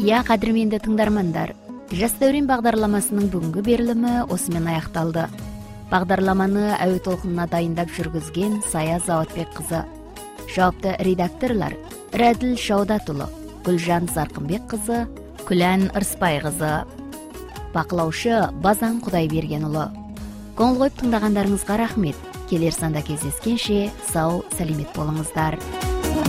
Я кадырменде тыңдармандар, Жас дәурен бағдарламасының бүгінгі берілімі осымен аяқталды. Бағдарламаны әуе толқынына дайындап жүргізген Сая Заватбек қызы. Жауапты редакторлар Рәділ Шаудатұлы, Гүлжан Зарқынбек қызы, Күлән Ырспай қызы. Бақылаушы Базан Құдайбергенұлы. Көңіл қойып тыңдағандарыңызға рахмет. Келер санда кездескенше сау, сәлемет болыңыздар.